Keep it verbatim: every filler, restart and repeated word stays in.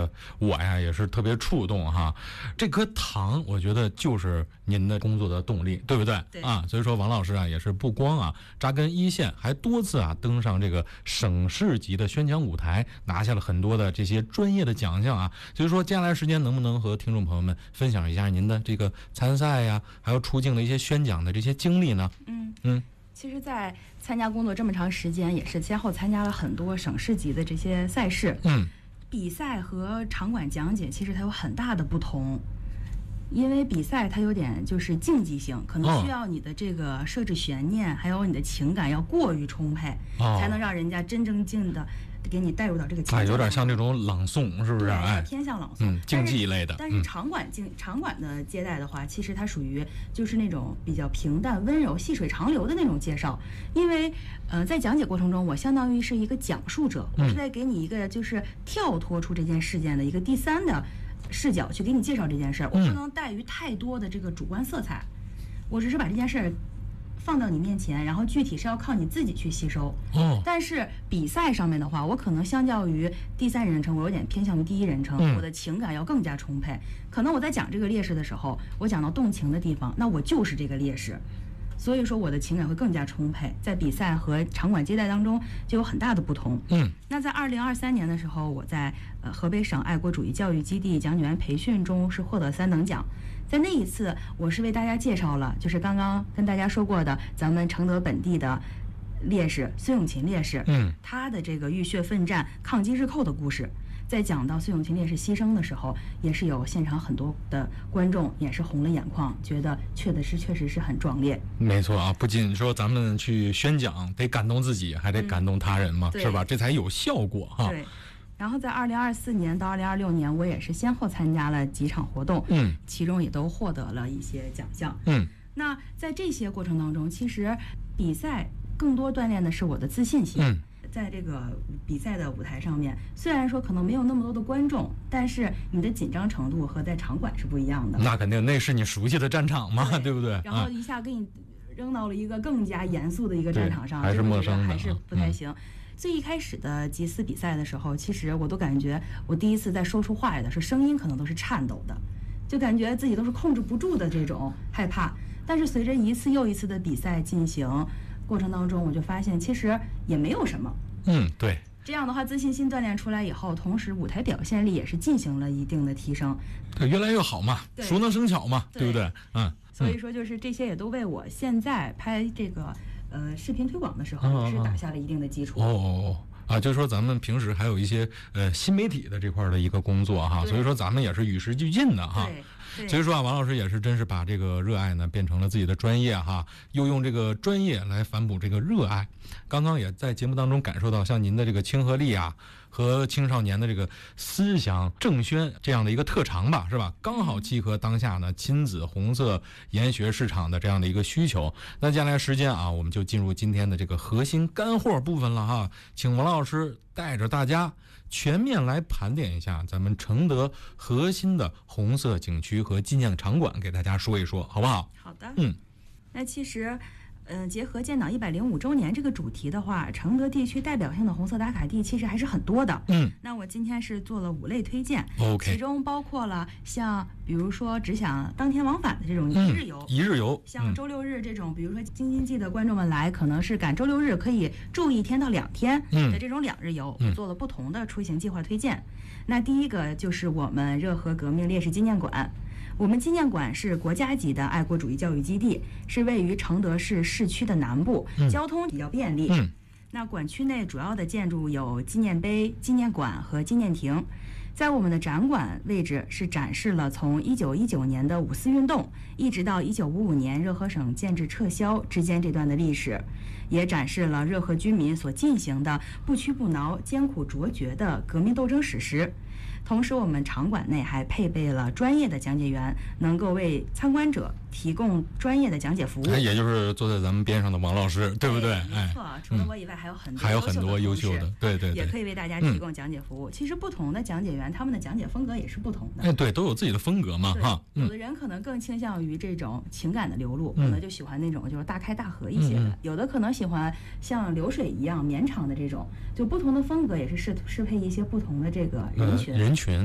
得我呀也是特别触动哈。这颗糖，我觉得就是您的工作的动力，对不对？ 对啊，所以说王老师啊也是不光啊扎根一线，还多次啊登上这个省市级的宣讲舞台，拿下了很多的这些专业的奖项啊。所以说接下来时间能不能和听众朋友们分享一下您的这个参赛呀，还有出境的一些宣讲的这些经历呢？ 嗯嗯。 其实在参加工作这么长时间，也是先后参加了很多省市级的这些赛事。 嗯， 比赛和场馆讲解其实它有很大的不同，因为比赛它有点就是竞技性，可能需要你的这个设置悬念，还有你的情感要过于充沛， 哦、 才能让人家真正性的给你带入到这个情景。 啊，有点像这种朗诵，是不是？哎， 偏向朗诵， 嗯，竞技一类的。 但是场馆竞、嗯、场馆的接待的话，其实它属于就是那种比较平淡、温柔、细水长流的那种介绍。因为呃，在讲解过程中，我相当于是一个讲述者，我是在给你一个就是跳脱出这件事件的一个第三的视角去给你介绍这件事儿，我不能带于太多的这个主观色彩，我只是把这件事儿放到你面前，然后具体是要靠你自己去吸收。 哦。 但是比赛上面的话，我可能相较于第三人称，我有点偏向于第一人称，嗯、我的情感要更加充沛。可能我在讲这个烈士的时候，我讲到动情的地方，那我就是这个烈士。所以说我的情感会更加充沛，在比赛和场馆接待当中就有很大的不同。 嗯， 那在二零二三年的时候，我在呃河北省爱国主义教育基地讲解员培训中是获得三等奖。在那一次，我是为大家介绍了，就是刚刚跟大家说过的咱们承德本地的烈士孙永琴烈士， 嗯， 他的这个浴血奋战、抗击日寇的故事。在讲到孙永琴烈士牺牲的时候，也是有现场很多的观众也是红了眼眶，觉得确的是确实是很壮烈。 没错啊，不仅说咱们去宣讲得感动自己，还得感动他人嘛，嗯、是吧？这才有效果哈。 对。然后在二零二四年到二零二六年，我也是先后参加了几场活动， 嗯， 其中也都获得了一些奖项， 嗯。 那在这些过程当中，其实比赛更多锻炼的是我的自信心。 嗯。 在这个比赛的舞台上面，虽然说可能没有那么多的观众，但是你的紧张程度和在场馆是不一样的。 那肯定，那是你熟悉的战场嘛， 对, 对不对？ 然后一下给你扔到了一个更加严肃的一个战场上， 还是陌生的， 还是不太行。嗯、最一开始的几次比赛的时候，其实我都感觉我第一次在说出话来的时候，声音可能都是颤抖的，就感觉自己都是控制不住的这种害怕。但是随着一次又一次的比赛进行过程当中，我就发现其实也没有什么。 嗯，对。 这样的话，自信心锻炼出来以后，同时舞台表现力也是进行了一定的提升， 对，越来越好嘛，熟能生巧嘛， 对, 对不对？嗯。 所以说，就是这些也都为我现在拍这个呃视频推广的时候， 嗯、 是打下了一定的基础。 哦哦哦。啊，就是说咱们平时还有一些呃新媒体的这块的一个工作哈，所以说咱们也是与时俱进的哈。所以说啊，王老师也是真是把这个热爱呢变成了自己的专业哈，又用这个专业来反哺这个热爱。刚刚也在节目当中感受到，像您的这个亲和力啊，和青少年的这个思想正宣这样的一个特长吧，是吧？刚好契合当下呢亲子红色研学市场的这样的一个需求。那接下来时间啊，我们就进入今天的这个核心干货部分了哈，请王老师带着大家全面来盘点一下咱们承德核心的红色景区和纪念场馆，给大家说一说，好不好？ 好的。 嗯， 那其实呃，结合建党一百零五周年这个主题的话，承德地区代表性的红色打卡地其实还是很多的。 嗯， 那我今天是做了五类推荐， OK， 其中包括了像比如说只想当天往返的这种一日游， 嗯、一日游， 像周六日这种，嗯、比如说京津冀的观众们来，可能是赶周六日可以住一天到两天的这种两日游， 嗯、 做了不同的出行计划推荐。那第一个就是我们热河革命烈士纪念馆。我们纪念馆是国家级的爱国主义教育基地，是位于承德市市区的南部， 嗯、 交通比较便利。 嗯， 那馆区内主要的建筑有纪念碑、纪念馆和纪念亭。在我们的展馆位置是展示了从一九一九年的五四运动一直到一九五五年热河省建制撤销之间这段的历史，也展示了热河居民所进行的不屈不挠、艰苦卓绝的革命斗争史实。同时，我们场馆内还配备了专业的讲解员，能够为参观者提供专业的讲解服务。 哎，也就是坐在咱们边上的王老师，对不对？ 没错，哎、除了我以外，还有很多还有很多优秀的，对对对， 也可以为大家提供讲解服务。嗯、其实不同的讲解员，他们的讲解风格也是不同的。 哎，对，都有自己的风格嘛，哈。 有的人可能更倾向于这种情感的流露，嗯、可能就喜欢那种就是大开大合一些的；嗯、有的可能喜欢像流水一样绵长的这种，就不同的风格也是适适配一些不同的这个人群。 呃、人群。